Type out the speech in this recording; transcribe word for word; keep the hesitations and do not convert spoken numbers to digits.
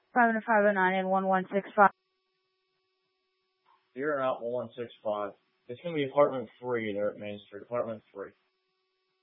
five oh five oh nine and one one six five. You're out one one six five. It's going to be apartment three there at Main Street, apartment three.